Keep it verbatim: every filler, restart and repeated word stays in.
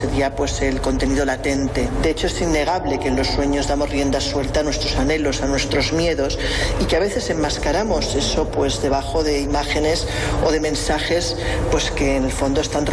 sería pues el contenido latente. De hecho, es innegable que en los sueños damos rienda suelta a nuestros anhelos, a nuestros miedos, y que a veces enmascaramos eso pues debajo de imágenes o de mensajes pues que en el fondo están